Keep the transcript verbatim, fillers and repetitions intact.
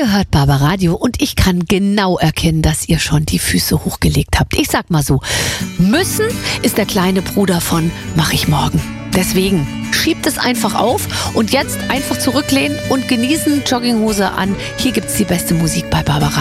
Ihr hört Barbaradio und ich kann genau erkennen, dass ihr schon die Füße hochgelegt habt. Ich sag mal so, müssen ist der kleine Bruder von mach ich morgen. Deswegen schiebt es einfach auf und jetzt einfach zurücklehnen und genießen, Jogginghose an. Hier gibt's die beste Musik bei Barbaradio.